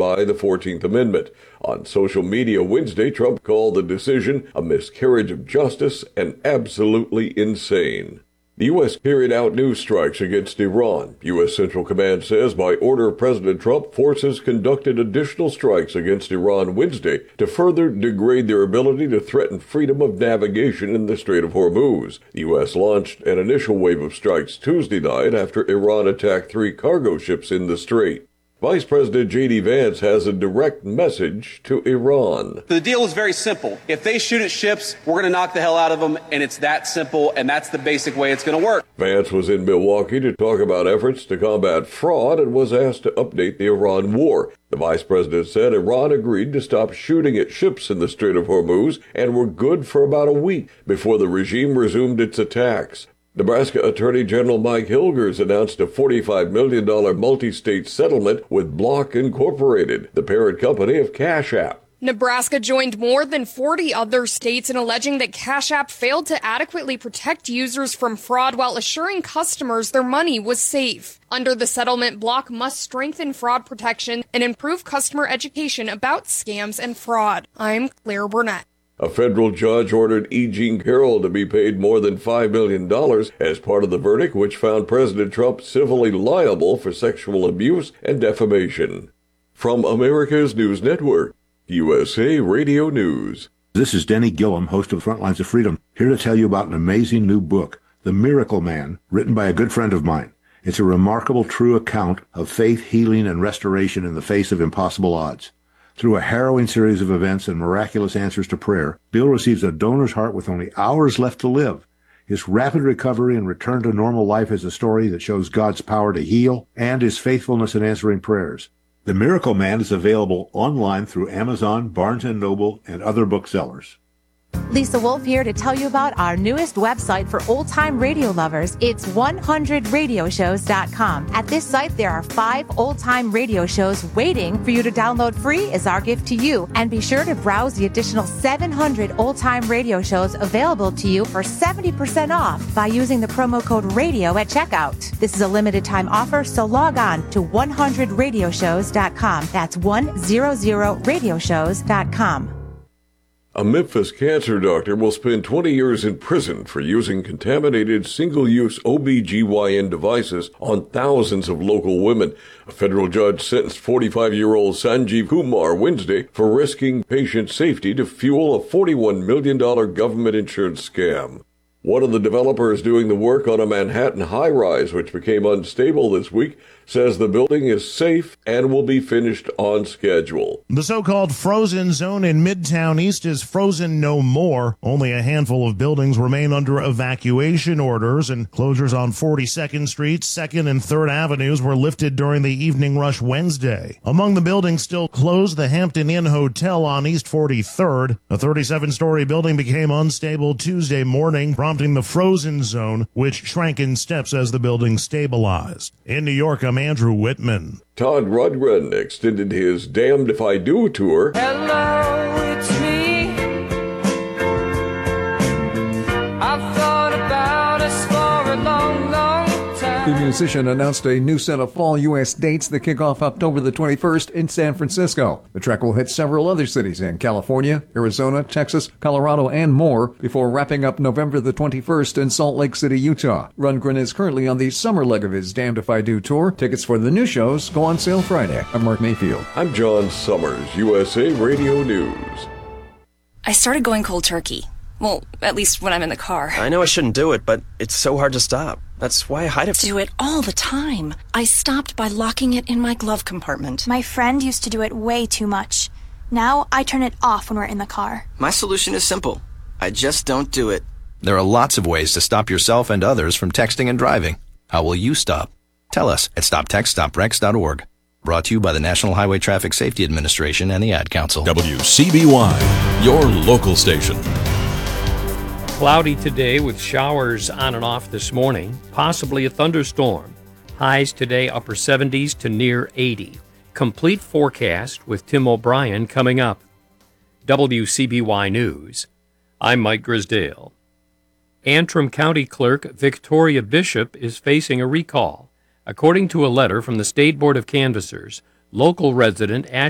by the 14th Amendment. On social media Wednesday, Trump called the decision a miscarriage of justice and absolutely insane. The U.S. carried out new strikes against Iran. U.S. Central Command says by order of President Trump, forces conducted additional strikes against Iran Wednesday to further degrade their ability to threaten freedom of navigation in the Strait of Hormuz. The U.S. launched an initial wave of strikes Tuesday night after Iran attacked 3 cargo ships in the strait. Vice President J.D. Vance has a direct message to Iran. The deal is very simple. If they shoot at ships, we're going to knock the hell out of them, and it's that simple, and that's the basic way it's going to work. Vance was in Milwaukee to talk about efforts to combat fraud and was asked to update the Iran war. The vice president said Iran agreed to stop shooting at ships in the Strait of Hormuz and were good for about a week before the regime resumed its attacks. Nebraska Attorney General Mike Hilgers announced a $45 million multi-state settlement with Block Incorporated, the parent company of Cash App. Nebraska joined more than 40 other states in alleging that Cash App failed to adequately protect users from fraud while assuring customers their money was safe. Under the settlement, Block must strengthen fraud protection and improve customer education about scams and fraud. I'm Claire Burnett. A federal judge ordered E. Jean Carroll to be paid more than $5 million as part of the verdict which found President Trump civilly liable for sexual abuse and defamation. From America's News Network, USA Radio News. This is Denny Gillum, host of Frontlines of Freedom, here to tell you about an amazing new book, The Miracle Man, written by a good friend of mine. It's a remarkable true account of faith, healing, and restoration in the face of impossible odds. Through a harrowing series of events and miraculous answers to prayer, Bill receives a donor's heart with only hours left to live. His rapid recovery and return to normal life is a story that shows God's power to heal and his faithfulness in answering prayers. The Miracle Man is available online through Amazon, Barnes & Noble, and other booksellers. Lisa Wolf here to tell you about our newest website for old-time radio lovers. It's 100radioshows.com. At this site, there are 5 old-time radio shows waiting for you to download free as our gift to you. And be sure to browse the additional 700 old-time radio shows available to you for 70% off by using the promo code RADIO at checkout. This is a limited-time offer, so log on to 100radioshows.com. That's 100radioshows.com. A Memphis cancer doctor will spend 20 years in prison for using contaminated single-use OBGYN devices on thousands of local women. A federal judge sentenced 45-year-old Sanjeev Kumar Wednesday for risking patient safety to fuel a $41 million government insurance scam. One of the developers doing the work on a Manhattan high-rise, which became unstable this week, says the building is safe and will be finished on schedule. The so-called frozen zone in Midtown East is frozen no more. Only a handful of buildings remain under evacuation orders, and closures on 42nd Street, 2nd and 3rd Avenues were lifted during the evening rush Wednesday. Among the buildings still closed, the Hampton Inn Hotel on East 43rd. A 37-story building became unstable Tuesday morning, prompting the frozen zone, which shrank in steps as the building stabilized. In New York, I'm Andrew Whitman. Todd Rundgren extended his Damned If I Do tour. Hello, it's me. I've thought about us for a long, long time. The musician announced a new set of fall U.S. dates that kick off October the 21st in San Francisco. The track will hit several other cities in California, Arizona, Texas, Colorado, and more before wrapping up November the 21st in Salt Lake City, Utah. Rundgren is currently on the summer leg of his Damned If I Do tour. Tickets for the new shows go on sale Friday. I'm Mark Mayfield. I'm John Summers, USA Radio News. I started going cold turkey. Well, at least when I'm in the car. I know I shouldn't do it, but it's so hard to stop. That's why I hide it. Do it all the time. I stopped by locking it in my glove compartment. My friend used to do it way too much. Now I turn it off when we're in the car. My solution is simple. I just don't do it. There are lots of ways to stop yourself and others from texting and driving. How will you stop? Tell us at stoptextstoprex.org. Brought to you by the National Highway Traffic Safety Administration and the Ad Council. WCBY, your local station. Cloudy today with showers on and off this morning, possibly a thunderstorm. Highs today upper 70s to near 80. Complete forecast with Tim O'Brien coming up. WCBY News. I'm Mike Grisdale. Antrim County Clerk Victoria Bishop is facing a recall. According to a letter from the State Board of Canvassers, local resident